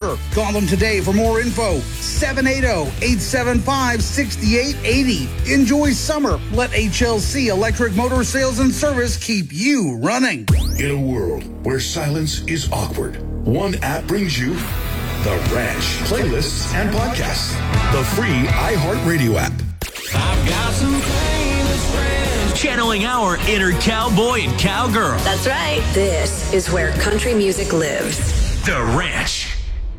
Center. Call them today for more info. 780-875-6880. Enjoy summer. Let HLC Electric Motor Sales and Service keep you running. In a world where silence is awkward, one app brings you The Ranch, playlists and podcasts. The free iHeartRadio app. I've got some famous friends. Channeling our inner cowboy and cowgirl. That's right. This is where country music lives. The Ranch.